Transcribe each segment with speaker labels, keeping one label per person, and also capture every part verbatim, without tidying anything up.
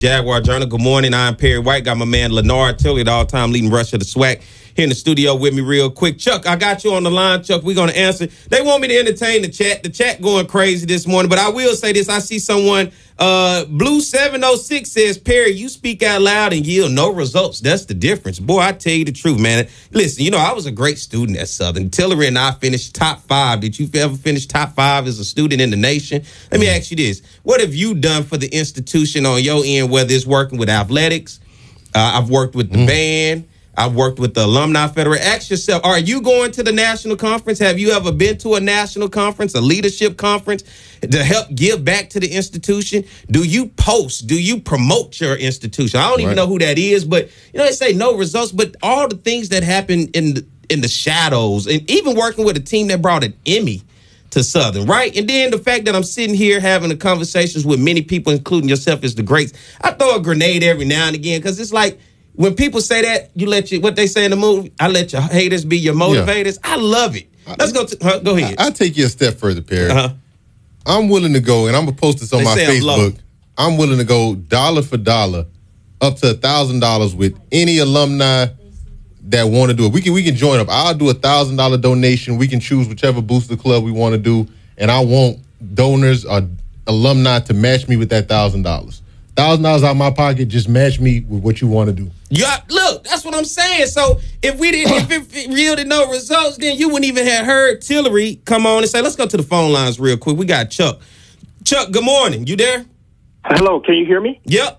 Speaker 1: Jaguar Journal. Good morning. I'm Perry White. Got my man Leonard Tilley, the all-time leading rusher of the SWAC, here in the studio with me real quick. Chuck, I got you on the line, Chuck. We're going to answer. They want me to entertain the chat. The chat going crazy this morning, but I will say this. I see someone, uh, Blue seven oh six says, Perry, you speak out loud and yield no results. That's the difference. Boy, I tell you the truth, man. Listen, you know, I was a great student at Southern. Tillery and I finished top five. Did you ever finish top five as a student in the nation? Let me ask you this. What have you done for the institution on your end, whether it's working with athletics? Uh, I've worked with the mm. band. I've worked with the Alumni Federation. Ask yourself, are you going to the national conference? Have you ever been to a national conference, a leadership conference to help give back to the institution? Do you post? Do you promote your institution? I don't right. even know who that is, but you know, they say no results, but all the things that happen in the, in the shadows, and even working with a team that brought an Emmy to Southern, right? And then the fact that I'm sitting here having the conversations with many people, including yourself, as the greats. I throw a grenade every now and again because it's like, when people say that, you let you, what they say in the movie, I let your haters be your motivators. Yeah. I love it. Let's go. To, huh, go ahead.
Speaker 2: I, I'll take you a step further, Perry. Uh-huh. I'm willing to go, and I'm going to post this on they my Facebook. I'm, I'm willing to go dollar for dollar up to one thousand dollars with any alumni that want to do it. We can we can join up. I'll do a one thousand dollars donation. We can choose whichever booster club we want to do, and I want donors or alumni to match me with that one thousand dollars. one thousand dollars out of my pocket, just match me with what you want to do.
Speaker 1: Yeah, look, that's what I'm saying. So if we didn't, if it yielded no results, then you wouldn't even have heard Tillery come on and say, let's go to the phone lines real quick. We got Chuck. Chuck, good morning. You there?
Speaker 3: Hello, can you hear me?
Speaker 1: Yep.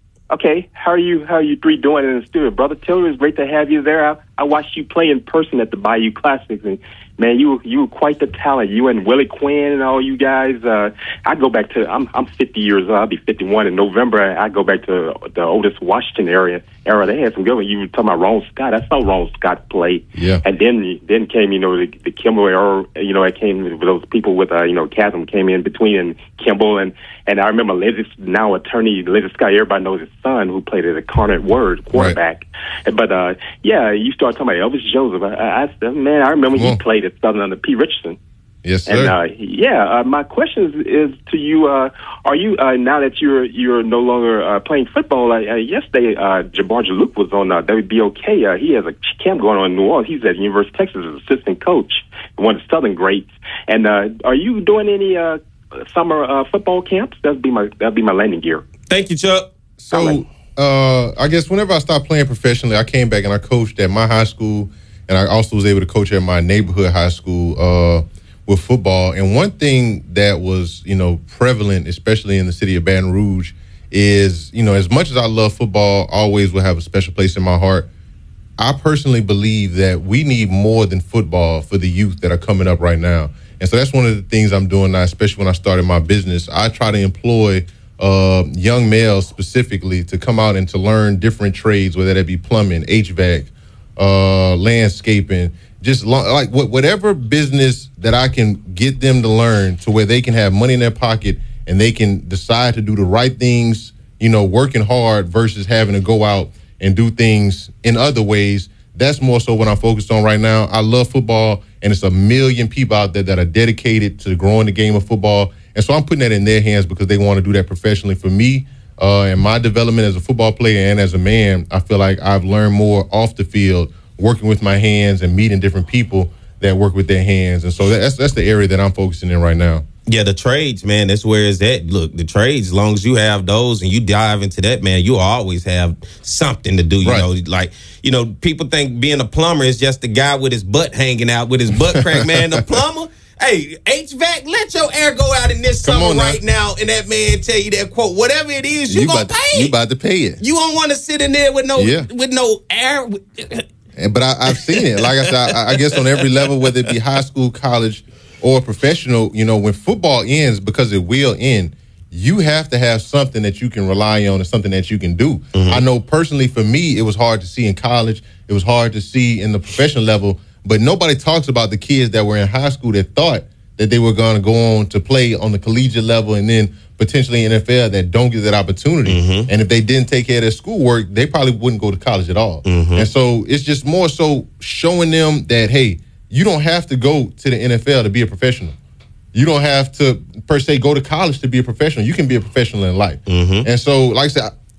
Speaker 3: Okay, how are you? How are you three doing in the studio, brother? Tillery, it's great to have you there. I, I watched you play in person at the Bayou Classics, and man, you you were quite the talent. You and Willie Quinn and all you guys. Uh, I go back to I'm I'm fifty years old. I'll be fifty-one in November. I go back to the oldest Washington area era. They had some good ones. You were talking about Ron Scott. I saw Ron Scott play.
Speaker 2: Yeah.
Speaker 3: And then then came you know the, the Kimball era. You know, it came with those people with uh, you know Chasm came in between and Kimball and and I remember Leslie, now attorney Leslie Scott. Everybody knows his son who played at the Carnet Word quarterback. Right. But uh, yeah, you start talking about Elvis Joseph. I, I man, I remember he played at Southern under P. Richardson.
Speaker 2: Yes, sir.
Speaker 3: And uh, yeah, uh, my question is, is to you: uh, Are you uh, now that you're you're no longer uh, playing football? Uh, uh, yesterday, uh, Jabbar Jaluk was on uh, W B O K. Uh, he has a camp going on in New Orleans. He's at University of Texas as assistant coach, one of the Southern greats. And uh, are you doing any uh, summer uh, football camps? That'd be my that'd be my landing gear.
Speaker 1: Thank you, Chuck.
Speaker 2: So, uh, I guess whenever I stopped playing professionally, I came back and I coached at my high school, and I also was able to coach at my neighborhood high school. Uh, with football. And one thing that was, you know, prevalent, especially in the city of Baton Rouge, is, you know, as much as I love football, always will have a special place in my heart. I personally believe that we need more than football for the youth that are coming up right now. And so that's one of the things I'm doing now, especially when I started my business. I try to employ uh, young males specifically to come out and to learn different trades, whether that be plumbing, H V A C, uh, landscaping, just like whatever business that I can get them to learn to where they can have money in their pocket and they can decide to do the right things, you know, working hard versus having to go out and do things in other ways. That's more so what I'm focused on right now. I love football, and it's a million people out there that are dedicated to growing the game of football. And so I'm putting that in their hands because they want to do that professionally. For me, uh, and my development as a football player and as a man, I feel like I've learned more off the field, working with my hands and meeting different people that work with their hands. And so that's that's the area that I'm focusing in right now.
Speaker 1: Yeah, the trades, man, that's where it's at. Look, the trades, as long as you have those and you dive into that, man, you'll always have something to do. You right. know, like, you know, people think being a plumber is just the guy with his butt hanging out with his butt crack, man. The plumber, hey, H V A C, let your air go out in this Come summer now. right now, and that man tell you that quote, whatever it is, you, you gonna
Speaker 2: about,
Speaker 1: pay it.
Speaker 2: You about to pay it.
Speaker 1: You don't want to sit in there with no yeah. with no air.
Speaker 2: But I, I've seen it. Like I said, I, I guess on every level, whether it be high school, college, or professional, you know, when football ends, because it will end, you have to have something that you can rely on and something that you can do. Mm-hmm. I know personally for me, it was hard to see in college. It was hard to see in the professional level. But nobody talks about the kids that were in high school that thought that they were going to go on to play on the collegiate level and then potentially N F L that don't get that opportunity. Mm-hmm. And if they didn't take care of their schoolwork, they probably wouldn't go to college at all. Mm-hmm. And so it's just more so showing them that, hey, you don't have to go to the N F L to be a professional. You don't have to, per se, go to college to be a professional. You can be a professional in life. Mm-hmm. And so, like I said,